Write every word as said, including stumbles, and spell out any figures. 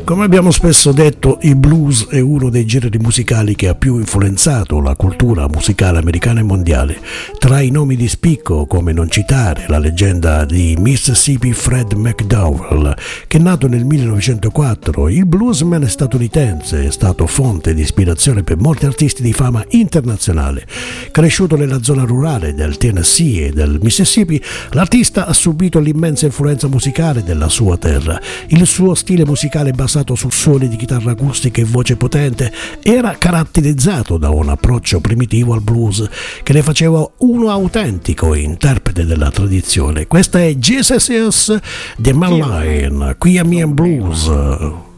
Come abbiamo spesso detto, il blues è uno dei generi musicali che ha più influenzato la cultura musicale americana e mondiale. Tra i nomi di spicco, come non citare la leggenda di Mississippi Fred McDowell, che nato nel millenovecentoquattro, il bluesman statunitense è stato fonte di ispirazione per molti artisti di fama internazionale. Cresciuto nella zona rurale del Tennessee e del Mississippi, l'artista ha subito l'immensa influenza musicale della sua terra. Il suo stile musicale basato su suoni di chitarra acustica e voce potente era caratterizzato da un approccio primitivo al blues che ne faceva uno autentico interprete della tradizione. Questa è Jesus is the Man Lion, qui a Me and Blues.